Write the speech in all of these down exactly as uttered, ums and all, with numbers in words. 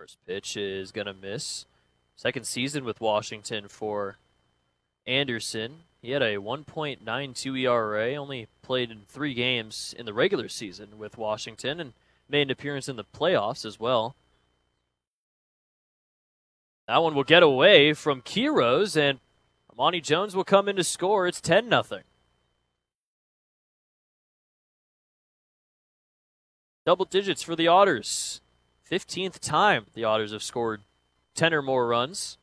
First pitch is going to miss. Second season with Washington for Anderson. He had a one point nine two E R A, only played in three games in the regular season with Washington, and made an appearance in the playoffs as well. That one will get away from Quiroz, and Amani Jones will come in to score. It's ten nothing. Double digits for the Otters. fifteenth time the Otters have scored ten or more runs.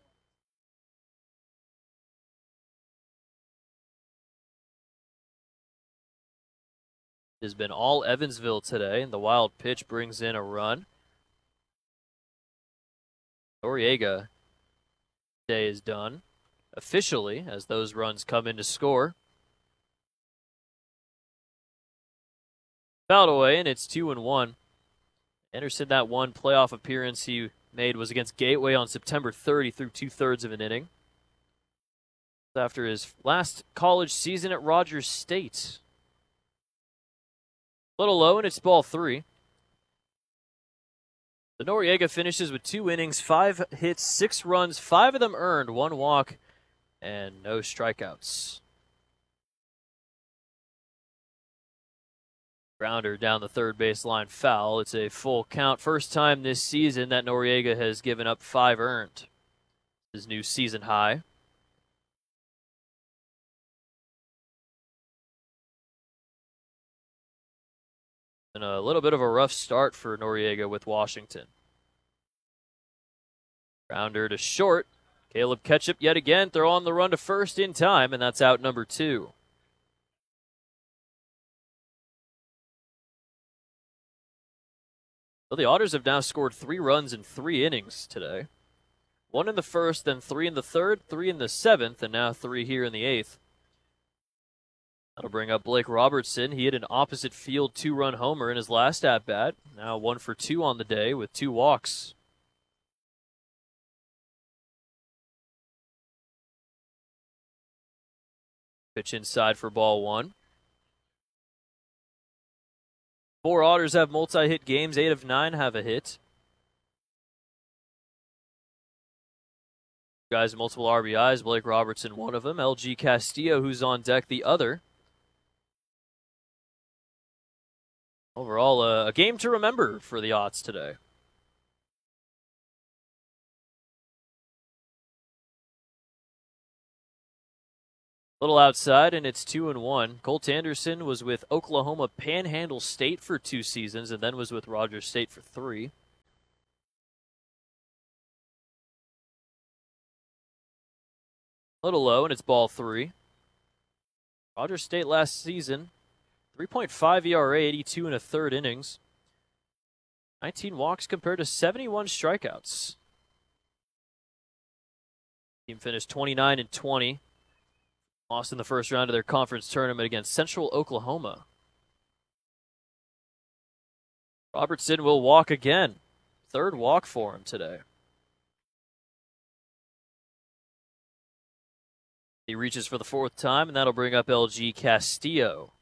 It has been all Evansville today, and the wild pitch brings in a run. Noriega day is done officially as those runs come in to score. Fouled away, and it's two and one. Anderson, that one playoff appearance he made was against Gateway on September third. He threw two-thirds of an inning after his last college season at Rogers State. A little low, and it's ball three. The Noriega finishes with two innings, five hits, six runs, five of them earned, one walk, and no strikeouts. Grounder down the third baseline foul. It's a full count. First time this season that Noriega has given up five earned. His new season high. And a little bit of a rough start for Noriega with Washington. Grounder to short. Caleb Ketchup yet again. Throw on the run to first in time, and that's out number two. Well, the Otters have now scored three runs in three innings today. One in the first, then three in the third, three in the seventh, and now three here in the eighth. That'll bring up Blake Robertson. He hit an opposite field two-run homer in his last at-bat. Now one for two on the day with two walks. Pitch inside for ball one. Four Otters have multi-hit games. Eight of nine have a hit. Guys, multiple R B Is. Blake Robertson, one of them. L G Castillo, who's on deck, the other. Overall, uh, a game to remember for the Otts today. Little outside, and it's two and one. Colt Anderson was with Oklahoma Panhandle State for two seasons, and then was with Rogers State for three. Little low, and it's ball three. Rogers State last season, three point five E R A, eighty-two and a third innings. nineteen walks compared to seventy-one strikeouts. Team finished twenty-nine and twenty. Lost in the first round of their conference tournament against Central Oklahoma. Robertson will walk again. Third walk for him today. He reaches for the fourth time, and that'll bring up L G Castillo.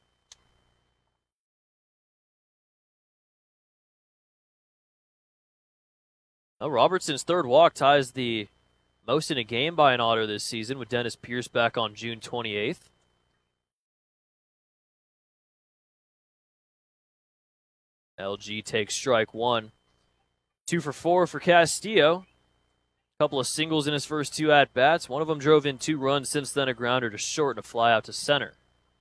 Well, Robertson's third walk ties the most in a game by an Otter this season, with Dennis Pierce back on June twenty-eighth. L G takes strike one. Two for four for Castillo. A couple of singles in his first two at-bats. One of them drove in two runs, since then a grounder to short and a fly out to center.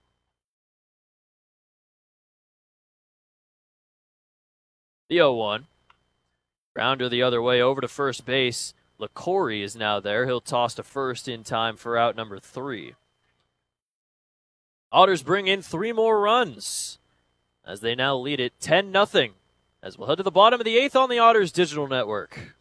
The oh one. Grounder the other way over to first base. LaCorey is now there. He'll toss to first in time for out number three. Otters bring in three more runs as they now lead it ten nothing. As we'll head to the bottom of the eighth on the Otters Digital Network.